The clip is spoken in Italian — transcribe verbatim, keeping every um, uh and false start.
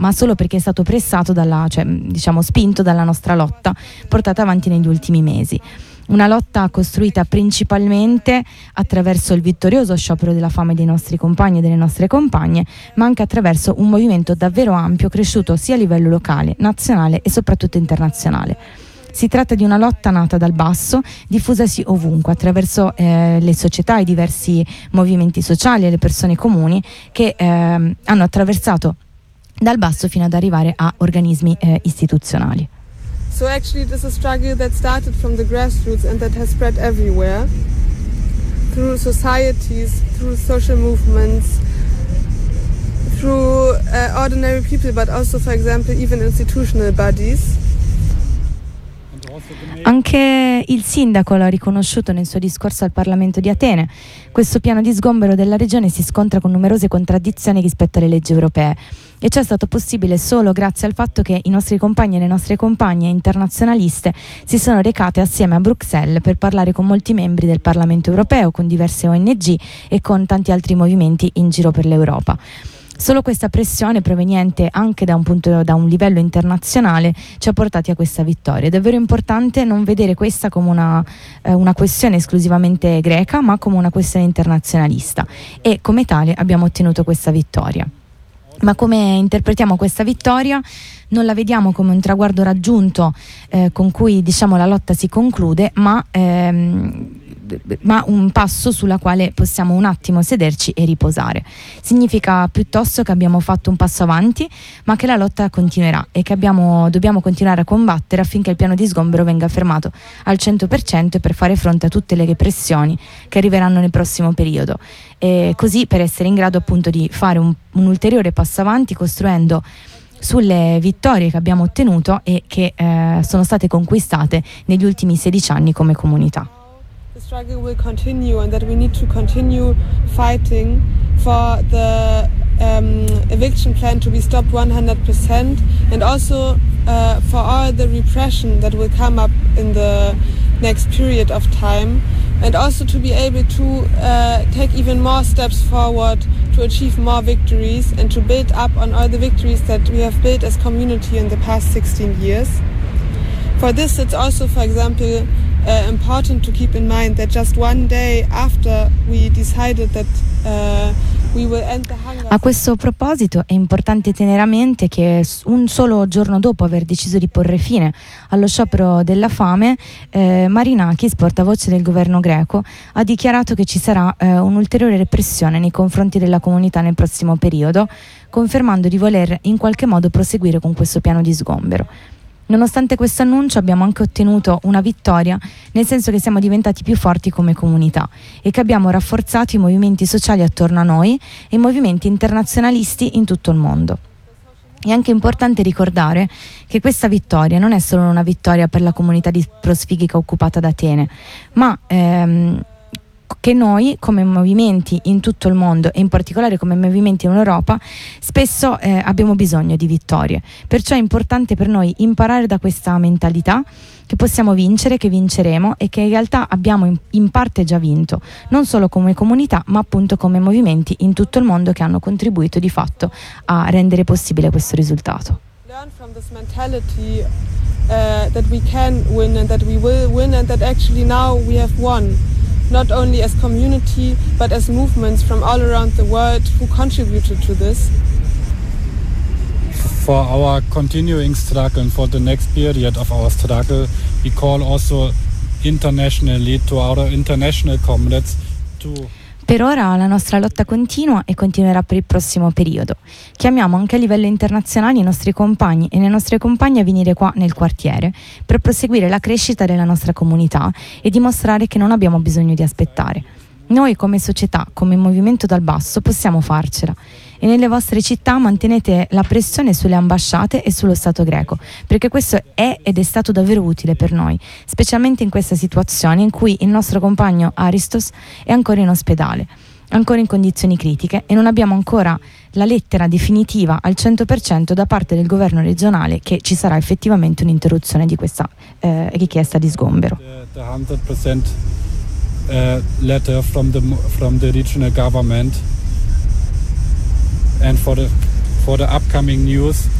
ma solo perché è stato pressato dalla, cioè, diciamo spinto dalla nostra lotta portata avanti negli ultimi mesi. Una lotta costruita principalmente attraverso il vittorioso sciopero della fame dei nostri compagni e delle nostre compagne, ma anche attraverso un movimento davvero ampio, cresciuto sia a livello locale, nazionale e soprattutto internazionale. Si tratta di una lotta nata dal basso, diffusasi ovunque, attraverso eh, le società, i diversi movimenti sociali e le persone comuni che eh, hanno attraversato dal basso fino ad arrivare a organismi eh, istituzionali. So actually it is a struggle that started from the grassroots and that has spread everywhere, through societies, through social movements, through uh, ordinary people, but also, for example, even institutional bodies. Anche il sindaco l'ha riconosciuto nel suo discorso al Parlamento di Atene. Questo piano di sgombero della regione si scontra con numerose contraddizioni rispetto alle leggi europee e ciò è stato possibile solo grazie al fatto che i nostri compagni e le nostre compagne internazionaliste si sono recate assieme a Bruxelles per parlare con molti membri del Parlamento europeo, con diverse O N G e con tanti altri movimenti in giro per l'Europa. Solo questa pressione proveniente anche da un, punto, da un livello internazionale ci ha portati a questa vittoria. È davvero importante non vedere questa come una, eh, una questione esclusivamente greca, ma come una questione internazionalista, e come tale abbiamo ottenuto questa vittoria. Ma come interpretiamo questa vittoria? Non la vediamo come un traguardo raggiunto eh, con cui, diciamo, la lotta si conclude, ma ehm, ma un passo sulla quale possiamo un attimo sederci e riposare. Significa piuttosto che abbiamo fatto un passo avanti, ma che la lotta continuerà e che abbiamo, dobbiamo continuare a combattere affinché il piano di sgombero venga fermato al cento per cento e per fare fronte a tutte le repressioni che arriveranno nel prossimo periodo. E così per essere in grado appunto di fare un, un ulteriore passo avanti costruendo sulle vittorie che abbiamo ottenuto e che eh, sono state conquistate negli ultimi sedici anni come comunità. The struggle will continue and that we need to continue fighting for the um, eviction plan to be stopped one hundred percent and also uh, for all the repression that will come up in the next period of time, and also to be able to uh, take even more steps forward to achieve more victories and to build up on all the victories that we have built as community in the past sixteen years. For this, it's also, for example, uh, important to keep in mind that just one day after we decided that uh, we will end the hunger. A questo proposito è importante tenere a mente che un solo giorno dopo aver deciso di porre fine allo sciopero della fame, eh, Marinakis, portavoce del governo greco, ha dichiarato che ci sarà eh, un'ulteriore repressione nei confronti della comunità nel prossimo periodo, confermando di voler in qualche modo proseguire con questo piano di sgombero. Nonostante questo annuncio abbiamo anche ottenuto una vittoria, nel senso che siamo diventati più forti come comunità e che abbiamo rafforzato i movimenti sociali attorno a noi e i movimenti internazionalisti in tutto il mondo. È anche importante ricordare che questa vittoria non è solo una vittoria per la comunità di Prosfigica occupata da Atene, ma ehm, che noi come movimenti in tutto il mondo e in particolare come movimenti in Europa spesso eh, abbiamo bisogno di vittorie. Perciò è importante per noi imparare da questa mentalità che possiamo vincere, che vinceremo e che in realtà abbiamo in, in parte già vinto, non solo come comunità ma appunto come movimenti in tutto il mondo che hanno contribuito di fatto a rendere possibile questo risultato. Learn from this mentality uh, that we can win and that we will win and that actually now we have won. Not only as community, but as movements from all around the world who contributed to this. For our continuing struggle and for the next period of our struggle, we call also internationally to our international comrades to... Per ora la nostra lotta continua e continuerà per il prossimo periodo. Chiamiamo anche a livello internazionale i nostri compagni e le nostre compagne a venire qua nel quartiere per proseguire la crescita della nostra comunità e dimostrare che non abbiamo bisogno di aspettare. Noi come società, come movimento dal basso, possiamo farcela e nelle vostre città mantenete la pressione sulle ambasciate e sullo Stato greco, perché questo è ed è stato davvero utile per noi, specialmente in questa situazione in cui il nostro compagno Aristos è ancora in ospedale, ancora in condizioni critiche e non abbiamo ancora la lettera definitiva al cento per cento da parte del governo regionale che ci sarà effettivamente un'interruzione di questa eh, richiesta di sgombero. The, the one hundred percent uh, letter from the from the regional government. And for the for the upcoming news